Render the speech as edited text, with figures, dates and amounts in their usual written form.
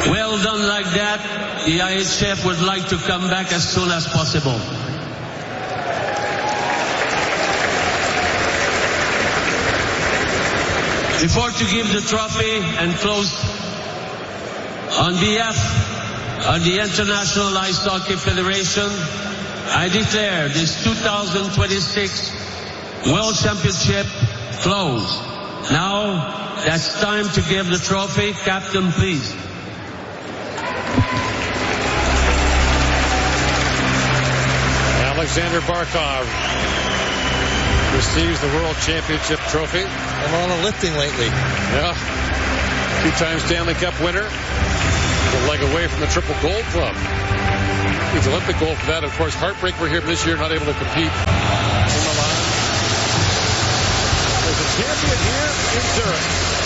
Well done like that. The IHF would like to come back as soon as possible. Before to give the trophy and close, on behalf of the International Ice Hockey Federation, I declare this 2026 World Championship closed. Now, that's time to give the trophy. Captain, please. Alexander Barkov receives the World Championship trophy. I'm on a lifting lately. Yeah. Two-time Stanley Cup winner. A leg away from the Triple Gold Club. He's Olympic gold for that. Of course, heartbreak for him this year, not able to compete in Milan. There's a champion here in Zurich.